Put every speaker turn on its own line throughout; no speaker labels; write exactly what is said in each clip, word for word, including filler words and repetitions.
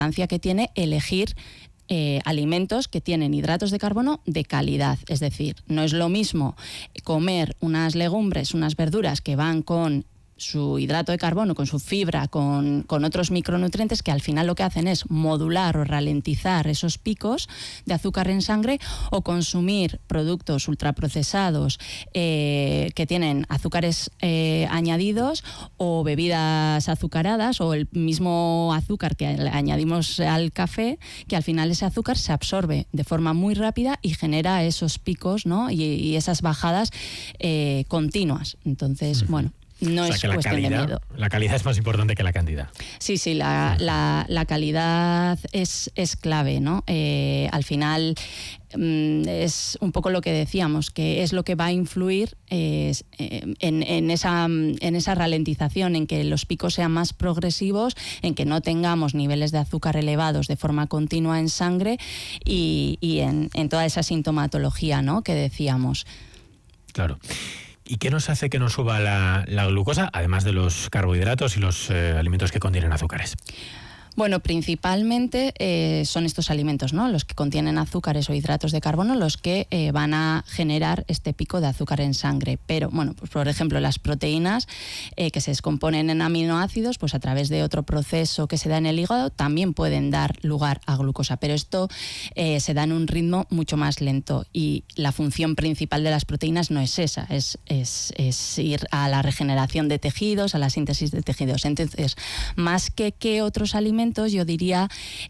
importancia que tiene elegir Eh, alimentos que tienen hidratos de carbono de calidad. Es decir, no es lo mismo comer unas legumbres, unas verduras que van con su hidrato de carbono, con su fibra, con, con otros micronutrientes que al final lo que hacen es modular o ralentizar esos picos de azúcar en sangre, o consumir productos ultraprocesados eh, que tienen azúcares eh, añadidos, o bebidas azucaradas, o el mismo azúcar que le añadimos al café, que al final ese azúcar se absorbe de forma muy rápida y genera esos picos, ¿no? y, y esas bajadas eh, continuas. Entonces, uh-huh. bueno, no
o sea,
es
que la
cuestión
calidad,
de miedo.
La calidad es más importante que la cantidad.
Sí, sí, la, la, la calidad es, es clave, ¿no? Eh, al final mm, es un poco lo que decíamos, que es lo que va a influir eh, en, en, esa, en esa ralentización, en que los picos sean más progresivos, en que no tengamos niveles de azúcar elevados de forma continua en sangre y, y en, en toda esa sintomatología, ¿no?, que decíamos.
Claro. ¿Y qué nos hace que nos suba la, la glucosa, además de los carbohidratos y los eh, alimentos que contienen azúcares?
Bueno, principalmente eh, son estos alimentos, ¿no?, los que contienen azúcares o hidratos de carbono, los que eh, van a generar este pico de azúcar en sangre. Pero, bueno, pues por ejemplo, las proteínas eh, que se descomponen en aminoácidos, pues a través de otro proceso que se da en el hígado, también pueden dar lugar a glucosa. Pero esto eh, se da en un ritmo mucho más lento, y la función principal de las proteínas no es esa, es, es, es ir a la regeneración de tejidos, a la síntesis de tejidos. Entonces, más que que otros alimentos, yo diría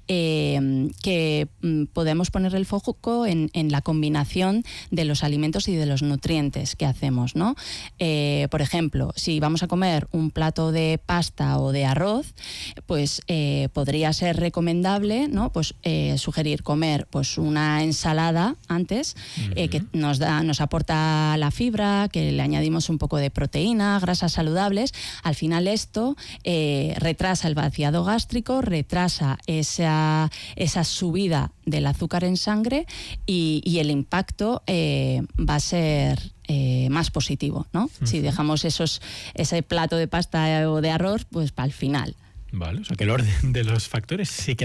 eh, que mm, podemos poner el foco en, en la combinación de los alimentos y de los nutrientes que hacemos, ¿no? Eh, por ejemplo, si vamos a comer un plato de pasta o de arroz, pues eh, podría ser recomendable, ¿no?, pues eh, sugerir comer pues una ensalada antes, uh-huh. eh, que nos da, nos aporta la fibra, que le añadimos un poco de proteína, grasas saludables. Al final esto eh, retrasa el vaciado gástrico, retrasa esa, esa subida del azúcar en sangre, y, y el impacto eh, va a ser eh, más positivo, ¿no? Uh-huh. Si dejamos esos, ese plato de pasta o de arroz, pues para el final.
Vale, o sea que el orden de los factores sí que